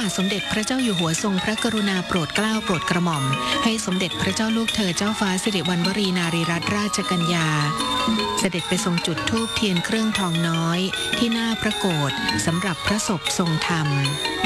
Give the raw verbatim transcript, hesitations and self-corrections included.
าทสมเด็จพระเจ้าอยู่หัวทรงพระกรุณาโปรดเกล้าโปรดกระหม่อมให้สมเด็จพระเจ้าลูกเธอเจ้าฟ้าสิริวัณวรีนารีรัตนราชกัญญาเสด็จไปทรงจุดธูปเทียนเครื่องทองน้อยที่หน้าพระโกฐสำหรับพระศพทรงธรรม